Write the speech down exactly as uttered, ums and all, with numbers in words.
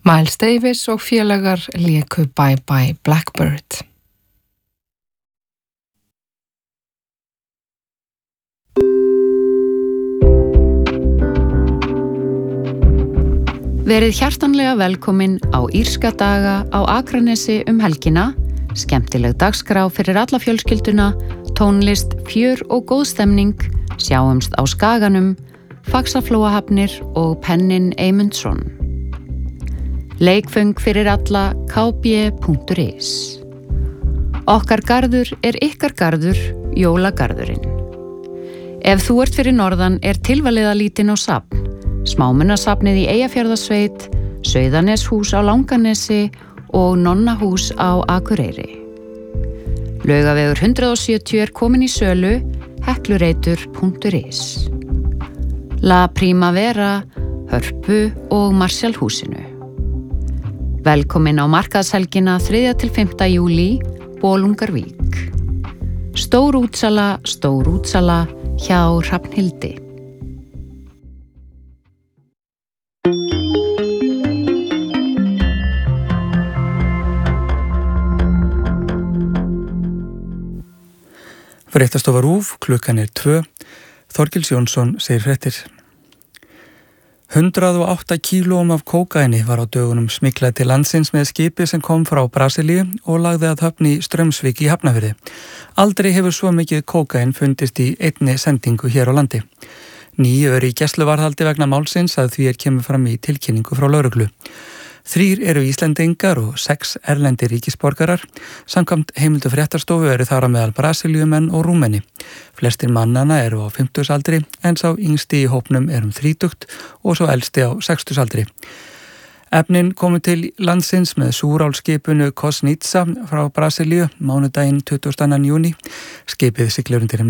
Miles Davis og félagar léku Bye Bye Blackbird. Verið hjartanlega velkomin á Írska daga á Akranesi um helgina, skemmtileg dagskrá fyrir alla fjölskylduna, tónlist, fjör og góð stemning, sjáumst á Skaganum, Faxaflóahafnir og Pennin Eymundsson. Leikföng fyrir alla k b punktur is. Okkar garður er ykkar garður, jólagarðurinn. Ef þú ert fyrir norðan er tilvalið að lítin á safn, Smámunasafnið í Eyjafjarðarsveit, Sauðaneshús á Langanesi og Nonnahús á Akureyri. Laugavegur hundrað og sjötíu er komin í sölu, heklureitur punktur is. La Primavera, Hörpu og Marshallhúsinu. Velkomin á markaðshelgina þriðja til fimmta júlí, Bolungarvík. Stór útsala, stór útsala hjá Hrafnhildi. Fréttastofa RÚV, klukkan er tvö. Þorgils Jónsson segir fréttir. hundrað og átta kílóum af kókaini var á dögunum smyglað til landsins með skipi sem kom frá Brasilíu og lagði að höfn í Straumsvík í Hafnarfirði. Aldrei hefur svo mikið kókain fundist í einni sendingu hér á landi. Níu eru í gæsluvarðhaldi vegna málsins að því er kemur fram í tilkynningu frá lögreglu. Þrír eru Íslendingar og sex erlendir ríkisborgarar. Samkvæmt heimildu fréttastofu eru þar á meðal Brasilíumenn og Rúmeni. Flestir mannana eru á fimmtugsaldri en sá yngsti í hópnum er um þrítugt og svo elsti á sextugsaldri. Efnin komu til landsins með súrálskipinu Kosnitsa frá Brasilíu mánudaginn tuttugasta og annan júní. Skipið siglir undir